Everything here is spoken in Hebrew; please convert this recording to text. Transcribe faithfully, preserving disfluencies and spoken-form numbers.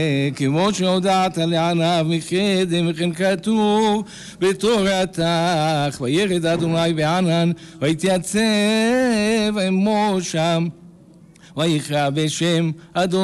כמו שהודעת לעניו מקדם, וכן כתוב בתורתך, וירד אדוני בענן, ויתייצב עמו שם, ויקרא בשם אדוני.